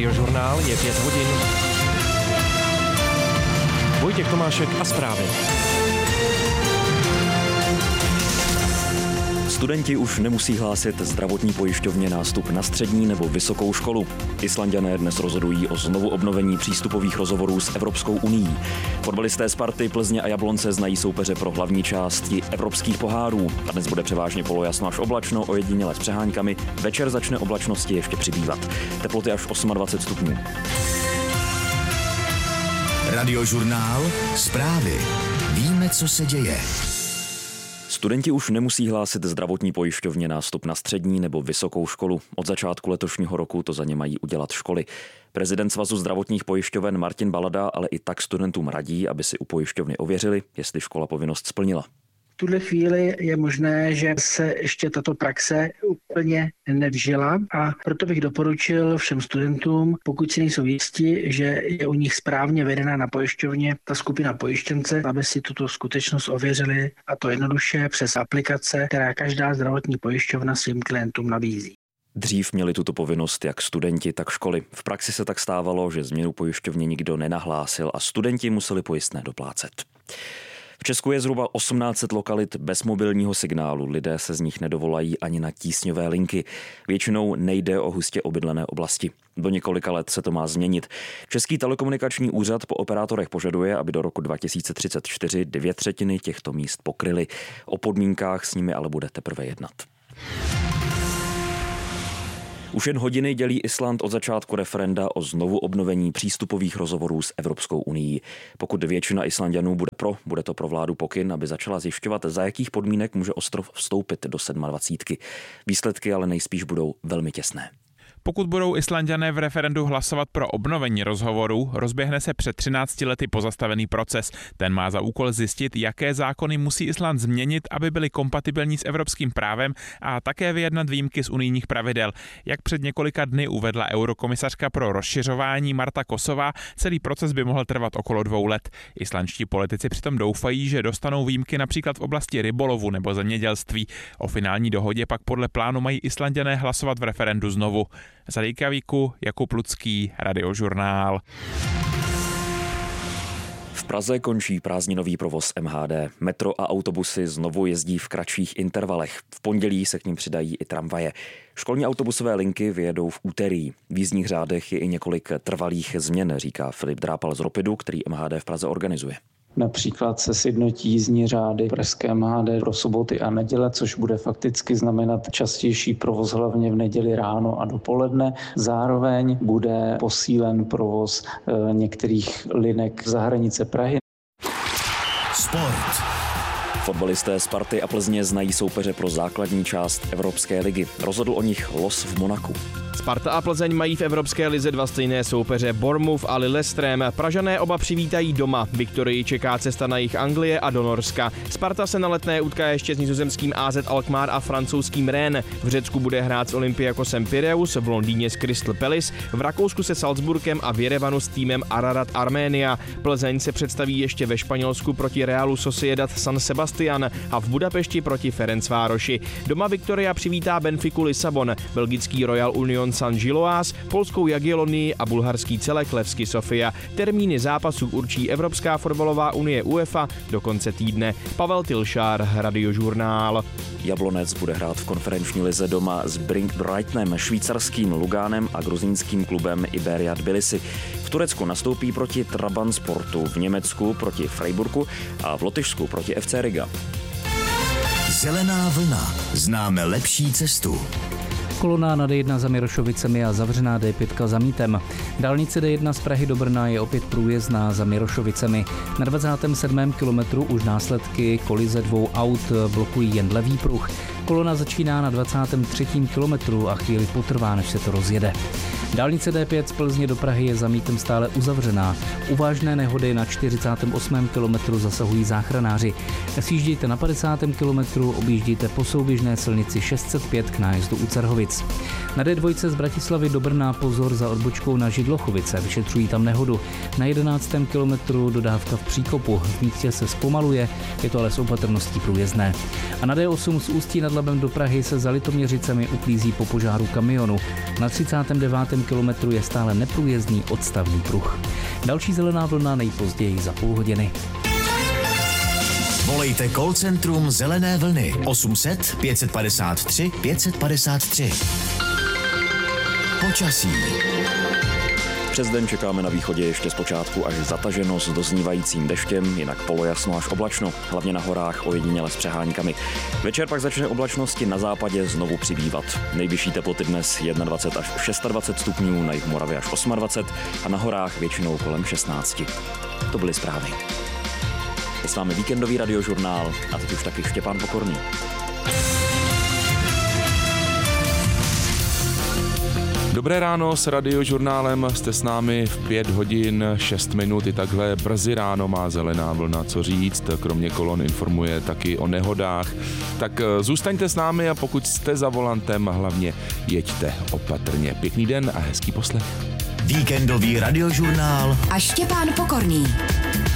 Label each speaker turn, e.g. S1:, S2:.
S1: Radiožurnál, je 5 hodin. Vojtěch Tomášek a zprávy.
S2: Studenti už nemusí hlásit zdravotní pojišťovně nástup na střední nebo vysokou školu. Islanďané dnes rozhodují o znovu obnovení přístupových rozhovorů s Evropskou unií. Fotbalisté Sparty, Plzně a Jablonce znají soupeře pro hlavní části evropských pohárů. A dnes bude převážně polojasno až oblačno, ojediněle s přeháňkami. Večer začne oblačnosti ještě přibývat. Teploty až 28 stupňů.
S3: Radiožurnál, zprávy. Víme, co se děje.
S2: Studenti už nemusí hlásit zdravotní pojišťovně nástup na střední nebo vysokou školu. Od začátku letošního roku to za ně mají udělat školy. Prezident Svazu zdravotních pojišťoven Martin Balada ale i tak studentům radí, aby si u pojišťovny ověřili, jestli škola povinnost splnila.
S4: V tuhle chvíli je možné, že se ještě tato praxe úplně nevžila a proto bych doporučil všem studentům, pokud si nejsou jistí, že je u nich správně vedena na pojišťovně ta skupina pojištěnce, aby si tuto skutečnost ověřili, a to jednoduše přes aplikace, která každá zdravotní pojišťovna svým klientům nabízí.
S2: Dřív měli tuto povinnost jak studenti, tak školy. V praxi se tak stávalo, že změnu pojišťovně nikdo nenahlásil a studenti museli pojistné doplácet. V Česku je zhruba 1800 lokalit bez mobilního signálu. Lidé se z nich nedovolají ani na tísňové linky. Většinou nejde o hustě obydlené oblasti. Do několika let se to má změnit. Český telekomunikační úřad po operátorech požaduje, aby do roku 2034 9/3 těchto míst pokryly. O podmínkách s nimi ale bude teprve jednat. Už jen hodiny dělí Island od začátku referenda o znovu obnovení přístupových rozhovorů s Evropskou unií. Pokud většina Islanďanů bude pro, bude to pro vládu pokyn, aby začala zjišťovat, za jakých podmínek může ostrov vstoupit do 27. Výsledky ale nejspíš budou velmi těsné.
S5: Pokud budou Islanďané v referendu hlasovat pro obnovení rozhovorů, rozběhne se před 13 lety pozastavený proces. Ten má za úkol zjistit, jaké zákony musí Island změnit, aby byly kompatibilní s evropským právem a také vyjednat výjimky z unijních pravidel. Jak před několika dny uvedla eurokomisařka pro rozšiřování Marta Kosová, celý proces by mohl trvat okolo 2 let. Islandští politici přitom doufají, že dostanou výjimky například v oblasti rybolovu nebo zemědělství. O finální dohodě pak podle plánu mají Islanďané hlasovat v referendu znovu. Z Reykjavíku Jakub Lucký, Radiožurnál.
S2: V Praze končí prázdninový provoz MHD. Metro a autobusy znovu jezdí v kratších intervalech. V pondělí se k nim přidají i tramvaje. Školní autobusové linky vyjedou v úterý. V jízdních řádech je i několik trvalých změn, říká Filip Drápal z Ropidu, který MHD v Praze organizuje.
S6: Například se sjednotí jízdní řády pražské MHD pro soboty a neděle, což bude fakticky znamenat častější provoz hlavně v neděli ráno a dopoledne. Zároveň bude posílen provoz některých linek za hranice Prahy.
S3: Sport.
S2: Fotbalisté Sparty a Plzně znají soupeře pro základní část Evropské ligy. Rozhodl o nich los v Monaku.
S7: Sparta a Plzeň mají v Evropské lize 2 stejné soupeře, Bournemouth a Lillestrøm. Pražané oba přivítají doma. Viktorii čeká cesta na jih Anglie a do Norska. Sparta se na Letné utká ještě s nizozemským AZ Alkmaar a francouzským Rennes. V Řecku bude hrát s Olympiakosem Pireus, v Londýně s Crystal Palace, v Rakousku se Salzburgem a v Jerevanu s týmem Ararat Arménia. Plzeň se představí ještě ve Španělsku proti Realu Sociedad San Sebastian a v Budapešti proti Ferencvároši. Doma Viktoria přivítá Benfiku Lisabon, belgický Royal Union Saint-Gilloise, polskou Jagiellonii a bulharský celek Levski Sofia. Termíny zápasů určí Evropská fotbalová unie UEFA do konce týdne. Pavel Tilšár, Radiožurnál.
S2: Jablonec bude hrát v konferenční lize doma s Brightonem, švýcarským Lugánem a gruzínským klubem Iberia Tbilisi. V Turecku nastoupí proti Trabzonsporu, v Německu proti Freiburgu a v Lotyšsku proti FC Riga.
S3: Zelená vlna. Známe lepší cestu.
S8: Kolona na D1 za Mirošovicemi a zavřená D5 za Mítem. Dálnice D1 z Prahy do Brna je opět průjezdná za Mirošovicemi. Na 27. kilometru už následky kolize 2 aut blokují jen levý pruh. Kolona začíná na 23. kilometru a chvíli potrvá, než se to rozjede. Dálnice D5 z Plzně do Prahy je za Mítem stále uzavřená. U vážné nehody na 48. kilometru zasahují záchranáři. Sjíždějte na 50. kilometru, objíždějte po souběžné silnici 605 k nájezdu u Cerhovic. Na D2 z Bratislavy do Brna pozor za odbočkou na Židlochovice, vyšetřují tam nehodu. Na 11. kilometru dodávka v příkopu, v místě se zpomaluje, je to ale s opatrností průjezdné. A na D8 z Ústí nad Labem do Prahy se za Litoměřicemi uklízí po požáru kamionu. Na 39. kilometru je stále neprůjezdný odstavný pruh. Další zelená vlna nejpozději za půl hodiny.
S3: Volejte call centrum Zelené vlny 800 553 553. Počasí.
S2: Přes den čekáme na východě ještě zpočátku až zataženo s doznívajícím deštěm, jinak polojasno až oblačno, hlavně na horách ojediněle s přeháňkami. Večer pak začne oblačnosti na západě znovu přibývat. Nejvyšší teploty dnes 21 až 26 stupňů, na jihu Moravy až 28 a na horách většinou kolem 16. To byly zprávy. Je s vámi víkendový radiožurnál a teď už taky Štěpán Pokorný.
S9: Dobré ráno s Radiožurnálem, jste s námi v 5 hodin 6 minut, i takhle brzy ráno má Zelená vlna co říct, kromě kolon informuje taky o nehodách, tak zůstaňte s námi a pokud jste za volantem, hlavně jeďte opatrně. Pěkný den a hezký poslech.
S3: Víkendový radiožurnál
S10: a Štěpán Pokorný.